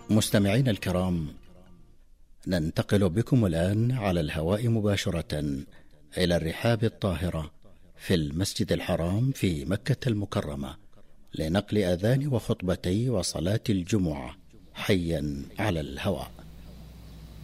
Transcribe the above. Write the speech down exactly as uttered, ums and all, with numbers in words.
مستمعين الكرام، ننتقل بكم الآن على الهواء مباشرة إلى الرحاب الطاهرة في المسجد الحرام في مكة المكرمة لنقل أذان وخطبتي وصلاة الجمعة حيا على الهواء.